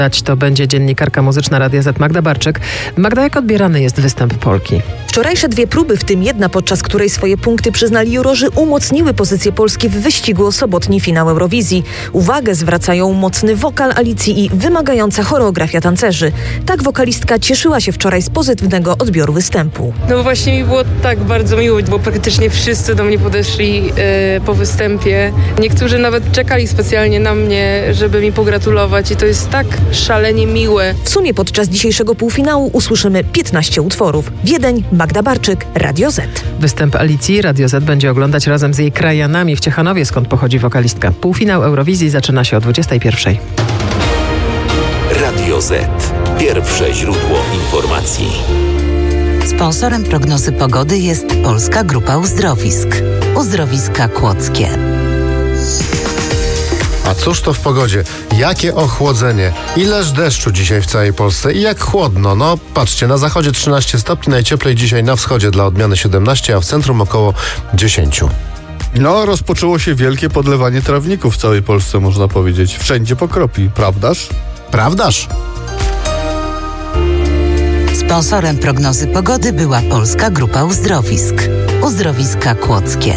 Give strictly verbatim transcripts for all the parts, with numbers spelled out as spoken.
To będzie dziennikarka muzyczna Radia Z Magda Barczyk. Magda, jak odbierany jest występ Polki? Wczorajsze dwie próby, w tym jedna, podczas której swoje punkty przyznali jurorzy, umocniły pozycję Polski w wyścigu o sobotni finał Eurowizji. Uwagę zwracają mocny wokal Alicji i wymagająca choreografia tancerzy. Tak wokalistka cieszyła się wczoraj z pozytywnego odbioru występu. No właśnie mi było tak bardzo miło, bo praktycznie wszyscy do mnie podeszli yy, po występie. Niektórzy nawet czekali specjalnie na mnie, żeby mi pogratulować i to jest tak szalenie miłe. W sumie podczas dzisiejszego półfinału usłyszymy piętnaście utworów. Wiedeń, Magda Barczyk, Radio Z. Występ Alicji Radio Z będzie oglądać razem z jej krajanami w Ciechanowie, skąd pochodzi wokalistka. Półfinał Eurowizji zaczyna się o dwudziestej pierwszej. Radio Z. Pierwsze źródło informacji. Sponsorem prognozy pogody jest Polska Grupa Uzdrowisk. Uzdrowiska Kłodzkie. A cóż to w pogodzie? Jakie ochłodzenie? Ileż deszczu dzisiaj w całej Polsce i jak chłodno. No patrzcie, na zachodzie trzynaście stopni, najcieplej dzisiaj na wschodzie dla odmiany siedemnaście, a w centrum około dziesięć. No, rozpoczęło się wielkie podlewanie trawników w całej Polsce, można powiedzieć. Wszędzie pokropi, prawdaż? Prawdaż? Sponsorem prognozy pogody była Polska Grupa Uzdrowisk. Uzdrowiska Kłodzkie.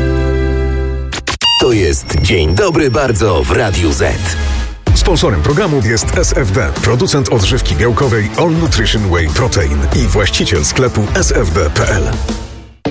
To jest Dzień Dobry Bardzo w Radiu Z. Sponsorem programu jest S F D, producent odżywki białkowej All Nutrition Whey Protein i właściciel sklepu s f d kropka p l.